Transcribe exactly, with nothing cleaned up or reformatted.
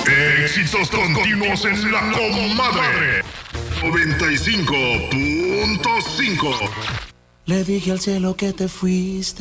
Éxitos continuos en la comadre. noventa y cinco punto cinco. Le dije al cielo que te fuiste.